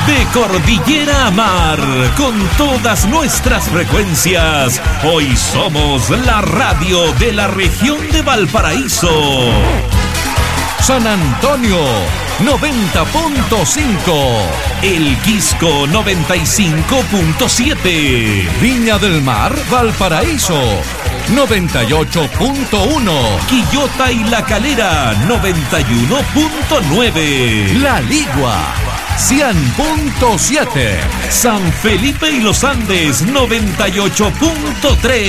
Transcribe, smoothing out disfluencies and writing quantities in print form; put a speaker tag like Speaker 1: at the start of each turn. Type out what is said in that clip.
Speaker 1: De cordillera a mar, con todas nuestras frecuencias, hoy somos la radio de la región de Valparaíso. San Antonio, 90.5. El Quisco, 95.7. Viña del Mar, Valparaíso, 98.1. Quillota y La Calera, 91.9. La Ligua, 100.7. San Felipe y Los Andes, 98.3.